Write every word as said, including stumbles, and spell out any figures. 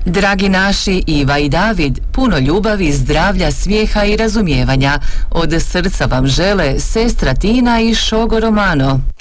Dragi naši Iva i David, puno ljubavi, zdravlja, smijeha i razumijevanja. Od srca vam žele sestra Tina i šogo Romano.